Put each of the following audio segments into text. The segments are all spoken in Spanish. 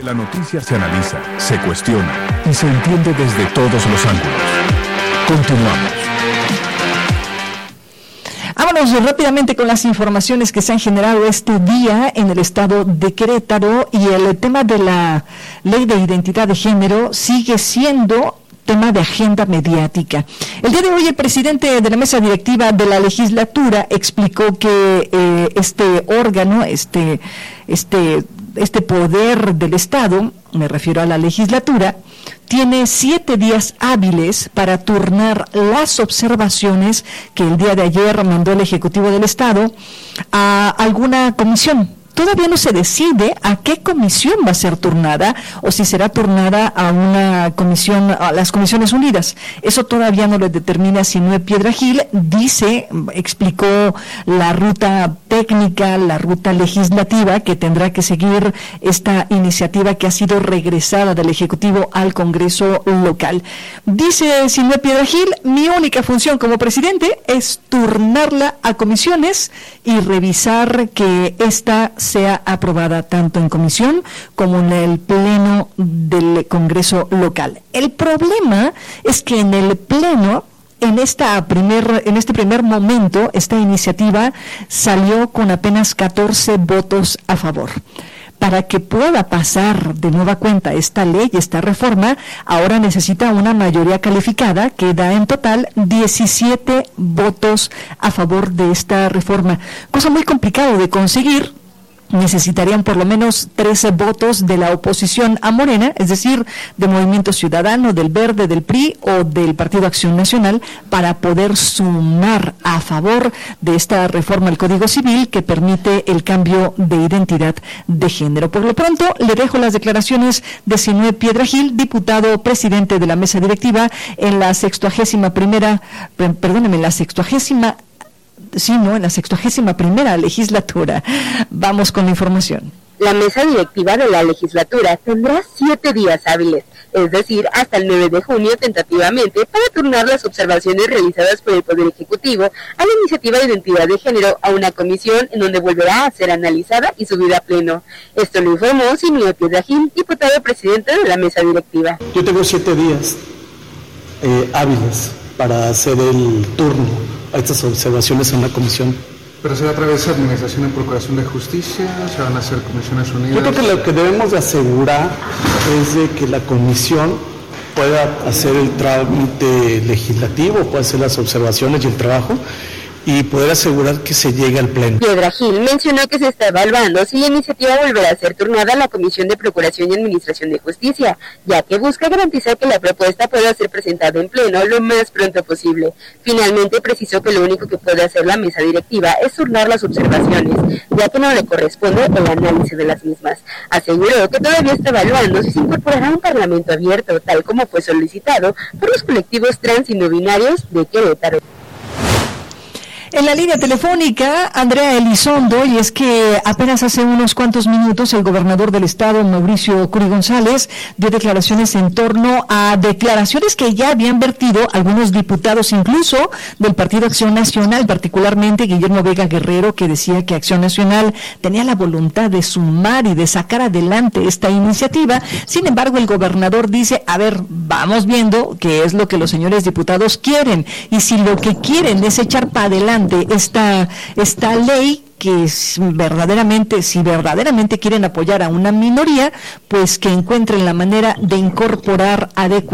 La noticia se analiza, se cuestiona y se entiende desde todos los ángulos. Continuamos. Vámonos rápidamente con las informaciones que se han generado este día en el estado de Querétaro, y el tema de la ley de identidad de género sigue siendo tema de agenda mediática. El día de hoy el presidente de la mesa directiva de la legislatura explicó que este órgano, este poder del Estado, me refiero a la legislatura, tiene 7 días hábiles para turnar las observaciones que el día de ayer mandó el Ejecutivo del Estado a alguna comisión. Todavía no se decide a qué comisión va a ser turnada, o si será turnada a una comisión, a las Comisiones Unidas. Eso todavía no lo determina Sinué Piedra Gil. Explicó la ruta técnica, la ruta legislativa que tendrá que seguir esta iniciativa que ha sido regresada del Ejecutivo al Congreso local. Dice Sinué Piedra Gil: mi única función como presidente es turnarla a comisiones y revisar que esta sea aprobada tanto en comisión como en el pleno del Congreso local. El problema es que en el pleno, en este primer momento, esta iniciativa salió con apenas 14 votos a favor. Para que pueda pasar de nueva cuenta esta ley, esta reforma, ahora necesita una mayoría calificada que da en total 17 votos a favor de esta reforma. Cosa muy complicada de conseguir. Necesitarían por lo menos 13 votos de la oposición a Morena, es decir, de Movimiento Ciudadano, del Verde, del PRI o del Partido Acción Nacional, para poder sumar a favor de esta reforma al Código Civil que permite el cambio de identidad de género. Por lo pronto, le dejo las declaraciones de Sinué Piedra Gil, diputado presidente de la mesa directiva en la 61ª legislatura. Vamos con la información. La mesa directiva de la legislatura tendrá 7 días hábiles, es decir, hasta el 9 de junio tentativamente, para turnar las observaciones realizadas por el Poder Ejecutivo a la iniciativa de identidad de género a una comisión en donde volverá a ser analizada y subida a pleno. Esto lo informó Sinué Piedra Gil, diputado presidente de la mesa directiva. Yo tengo 7 días hábiles para hacer el turno a estas observaciones en la comisión. ¿Pero será a través de Administración y Procuración de Justicia? ¿Se van a hacer Comisiones Unidas? Yo creo que lo que debemos de asegurar es de que la comisión pueda hacer el trámite legislativo, pueda hacer las observaciones y el trabajo, y poder asegurar que se llegue al pleno. Piedra Gil mencionó que se está evaluando si la iniciativa volverá a ser turnada a la Comisión de Procuración y Administración de Justicia, ya que busca garantizar que la propuesta pueda ser presentada en pleno lo más pronto posible. Finalmente precisó que lo único que puede hacer la mesa directiva es turnar las observaciones, ya que no le corresponde el análisis de las mismas. Aseguró que todavía está evaluando si se incorporará un parlamento abierto, tal como fue solicitado por los colectivos trans y no binarios de Querétaro. En la línea telefónica, Andrea Elizondo, y es que apenas hace unos cuantos minutos el gobernador del estado, Mauricio Curi González, dio declaraciones en torno a declaraciones que ya habían vertido algunos diputados, incluso del Partido Acción Nacional, particularmente Guillermo Vega Guerrero, que decía que Acción Nacional tenía la voluntad de sumar y de sacar adelante esta iniciativa. Sin embargo, el gobernador dice: a ver, vamos viendo qué es lo que los señores diputados quieren, y si lo que quieren es echar para adelante esta ley, que si verdaderamente quieren apoyar a una minoría, pues que encuentren la manera de incorporar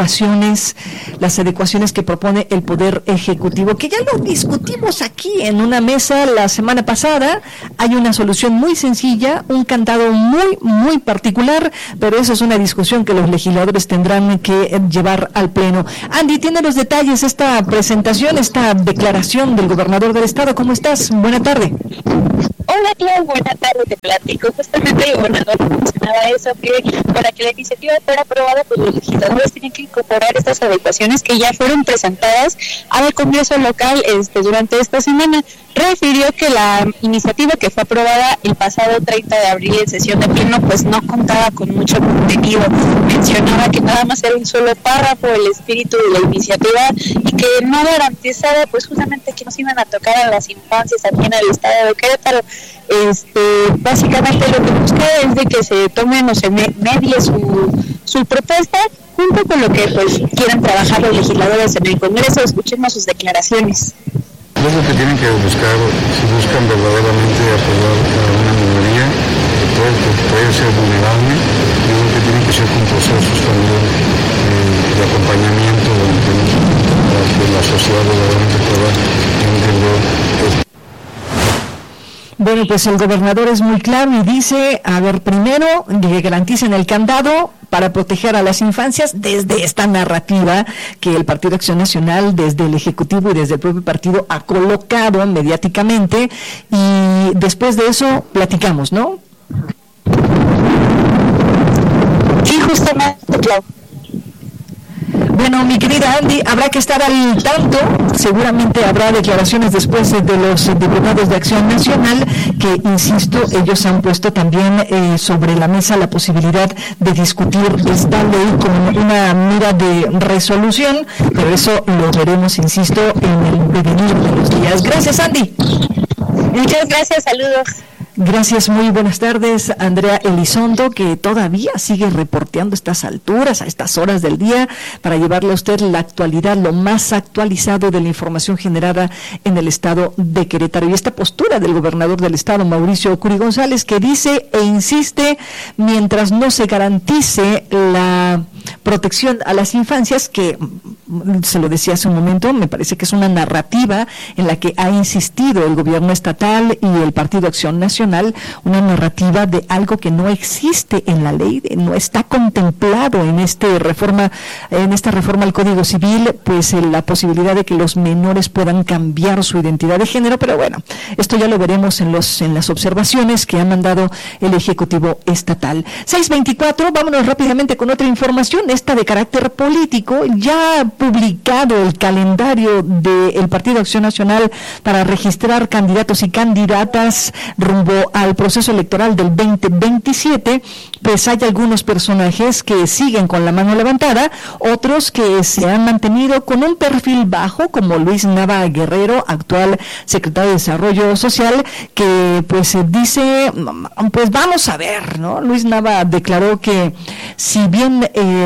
las adecuaciones que propone el Poder Ejecutivo, que ya lo discutimos aquí en una mesa la semana pasada. Hay una solución muy sencilla, un candado muy, muy particular, pero eso es una discusión que los legisladores tendrán que llevar al pleno. Andy, tiene los detalles, esta presentación, esta declaración del gobernador del estado. ¿Cómo estás? Buena tarde. Hola, Clau, buenas tardes, te platico. Justamente el gobernador mencionaba eso, que para que la iniciativa fuera aprobada, pues los legisladores tienen que incorporar estas adecuaciones que ya fueron presentadas al Congreso local durante esta semana. Refirió que la iniciativa que fue aprobada el pasado 30 de abril en sesión de pleno, pues no contaba con mucho contenido. Mencionaba que nada más era un solo párrafo el espíritu de la iniciativa y que no garantizaba pues justamente que nos iban a tocar a las infancias aquí en el estado de Querétaro. Básicamente lo que busca es de que se tomen o se medie su propuesta junto con lo que pues quieran trabajar los legisladores en el Congreso. Escuchemos sus declaraciones. Yo creo que tienen que buscar, si buscan verdaderamente apoyar a una minoría que puede ser vulnerable, yo creo que tienen que ser con procesos también de acompañamiento para que la sociedad verdaderamente pueda entender esto. Bueno, pues el gobernador es muy claro y dice, a ver, primero, que garanticen el candado para proteger a las infancias desde esta narrativa que el Partido Acción Nacional, desde el Ejecutivo y desde el propio partido, ha colocado mediáticamente, y después de eso platicamos, ¿no? Sí, justamente, claro. Bueno, mi querida Andy, habrá que estar al tanto, seguramente habrá declaraciones después de los diputados de Acción Nacional, que, insisto, ellos han puesto también sobre la mesa la posibilidad de discutir esta ley con una mira de resolución, pero eso lo veremos, insisto, en el devenir de los días. Gracias, Andy. Muchas gracias, saludos. Gracias, muy buenas tardes, Andrea Elizondo, que todavía sigue reporteando estas alturas, a estas horas del día, para llevarle a usted la actualidad, lo más actualizado de la información generada en el estado de Querétaro. Y esta postura del gobernador del estado, Mauricio Curi González, que dice e insiste, mientras no se garantice la protección a las infancias, que se lo decía hace un momento, me parece que es una narrativa en la que ha insistido el gobierno estatal y el Partido Acción Nacional, una narrativa de algo que no existe en la ley, no está contemplado en esta reforma al Código Civil, pues la posibilidad de que los menores puedan cambiar su identidad de género, pero bueno, esto ya lo veremos en las observaciones que ha mandado el Ejecutivo Estatal. 6:24, vámonos rápidamente con otra información, esta de carácter político. Ya ha publicado el calendario del Partido Acción Nacional para registrar candidatos y candidatas rumbo al proceso electoral del 2027, pues hay algunos personajes que siguen con la mano levantada, otros que se han mantenido con un perfil bajo, como Luis Nava Guerrero, actual secretario de Desarrollo Social, que pues dice, pues vamos a ver, ¿no? Luis Nava declaró que, si bien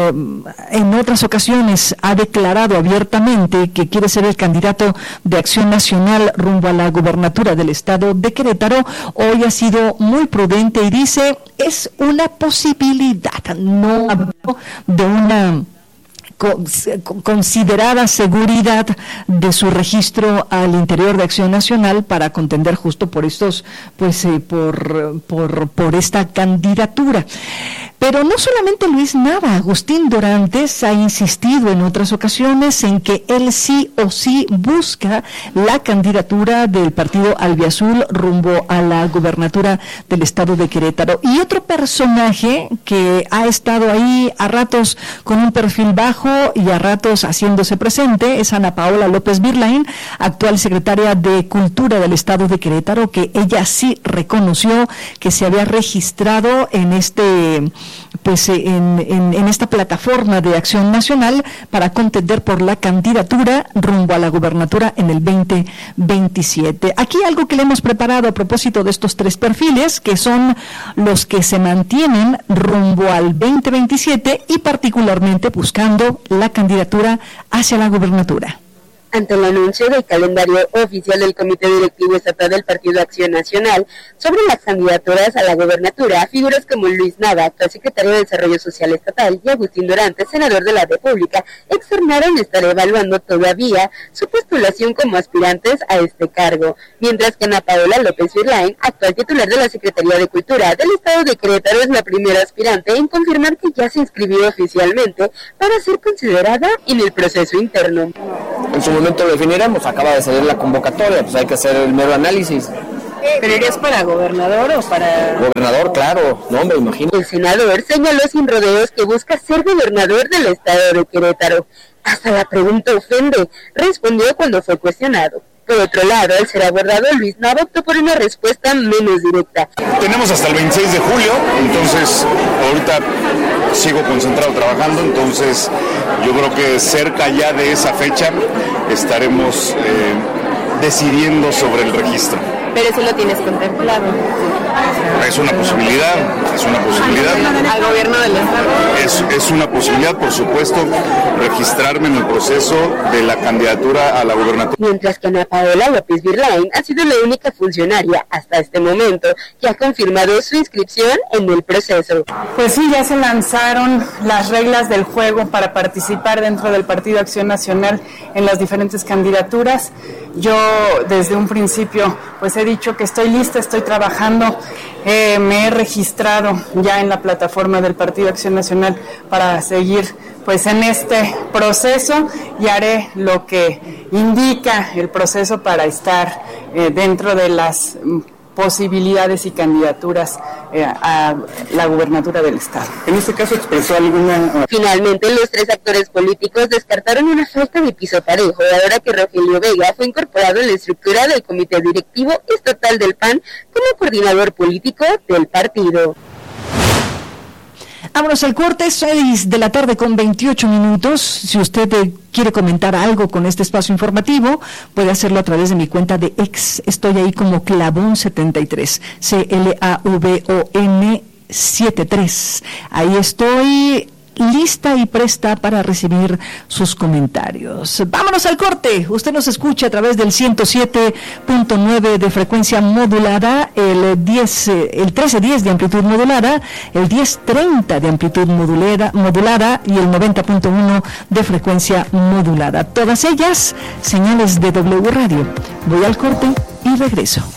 en otras ocasiones ha declarado abiertamente que quiere ser el candidato de Acción Nacional rumbo a la gubernatura del estado de Querétaro, hoy ha sido muy prudente y dice, es una posibilidad, no habló de una considerada seguridad de su registro al interior de Acción Nacional para contender justo por estos, pues por esta candidatura. Pero no solamente Luis Nava, Agustín Dorantes ha insistido en otras ocasiones en que él sí o sí busca la candidatura del partido albiazul rumbo a la gubernatura del estado de Querétaro. Y otro personaje que ha estado ahí a ratos con un perfil bajo y a ratos haciéndose presente es Ana Paola López Virlain, actual secretaria de Cultura del estado de Querétaro, que ella sí reconoció que se había registrado en en esta plataforma de Acción Nacional para contender por la candidatura rumbo a la gubernatura en el 2027. Aquí algo que le hemos preparado a propósito de estos tres perfiles, que son los que se mantienen rumbo al 2027 y particularmente buscando la candidatura hacia la gubernatura. Ante el anuncio del calendario oficial del Comité Directivo Estatal del Partido Acción Nacional sobre las candidaturas a la gubernatura, figuras como Luis Nava, actual secretario de Desarrollo Social Estatal, y Agustín Dorantes, senador de la República, externaron estar evaluando todavía su postulación como aspirantes a este cargo, mientras que Ana Paola López Virlain, actual titular de la Secretaría de Cultura del Estado de Querétaro, es la primera aspirante en confirmar que ya se inscribió oficialmente para ser considerada en el proceso interno. En su momento lo definiremos, acaba de salir la convocatoria, pues hay que hacer el mero análisis. ¿Pero irías para gobernador o para...? Gobernador, claro, no me imagino. El senador señaló sin rodeos que busca ser gobernador del estado de Querétaro. Hasta la pregunta ofende, respondió cuando fue cuestionado. Por otro lado, al ser abordado, Luis Nava optó por una respuesta menos directa. Tenemos hasta el 26 de julio, entonces ahorita sigo concentrado trabajando, entonces yo creo que cerca ya de esa fecha estaremos decidiendo sobre el registro. Pero eso lo tienes contemplado. Es una posibilidad. Al gobierno del Estado. Es una posibilidad, por supuesto, registrarme en el proceso de la candidatura a la gubernatura. Mientras que Ana Paola López Virlain ha sido la única funcionaria hasta este momento que ha confirmado su inscripción en el proceso. Pues sí, ya se lanzaron las reglas del juego para participar dentro del Partido Acción Nacional en las diferentes candidaturas. Yo desde un principio pues he dicho que estoy lista, estoy trabajando, me he registrado ya en la plataforma del Partido Acción Nacional para seguir pues en este proceso y haré lo que indica el proceso para estar dentro de las posibilidades y candidaturas a la gubernatura del Estado. En este caso expresó alguna... Finalmente, los 3 actores políticos descartaron una falta de piso parejo, ahora que Rogelio Vega fue incorporado en la estructura del Comité Directivo Estatal del PAN como coordinador político del partido. Vámonos al corte, 6 de la tarde con 28 minutos. Si usted quiere comentar algo con este espacio informativo, puede hacerlo a través de mi cuenta de X. Estoy ahí como Clavón73, CLAVON 73. Ahí estoy lista y presta para recibir sus comentarios. Vámonos al corte. Usted nos escucha a través del 107.9 de frecuencia modulada, el 1310 de amplitud modulada, el 1030 de amplitud modulada y el 90.1 de frecuencia modulada. Todas ellas señales de W Radio. Voy al corte y regreso.